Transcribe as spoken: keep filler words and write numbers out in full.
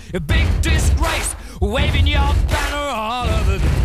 a big disgrace, waving your banner all over the